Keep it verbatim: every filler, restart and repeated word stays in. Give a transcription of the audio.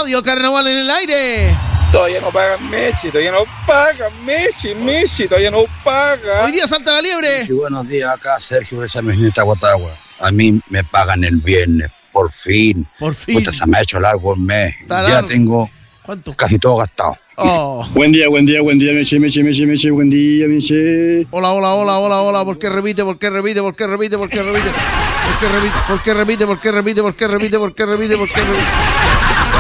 Radio Carnaval en el aire. Todavía no pagan Mechi, todavía no pagan Mechi, Mechi, todavía no pagan. Hoy día salta la liebre. Sí, buenos días, acá Sergio de San Miguel de Guatagua. A mí me pagan el viernes, por fin. Por fin. Puta, se me ha hecho largo el mes. Está Ya largo. tengo ¿Cuánto? casi todo gastado. Oh. Buen día, buen día, buen día, Meche, Meche, Meche, Meche, buen día, Meche. Hola, hola, hola, hola, hola. ¿Por qué repite? ¿Por qué repite? ¿Por qué repite? ¿Por qué repite? ¿Por qué repite? ¿Por qué repite? ¿Por qué repite? ¿Por qué repite? ¿Por qué repite? ¿Por qué repite?